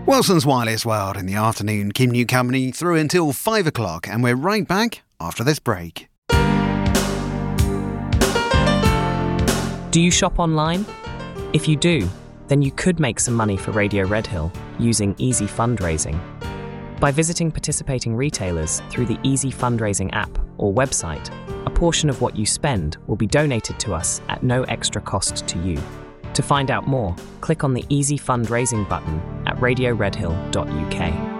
Wilson's Wireless World in the afternoon. Kim New Company through until 5 o'clock, and we're right back after this break. Do you shop online? If you do, then you could make some money for Radio Redhill using Easy Fundraising. By visiting participating retailers through the Easy Fundraising app or website, a portion of what you spend will be donated to us at no extra cost to you. To find out more, click on the Easy Fundraising button at radioredhill.uk.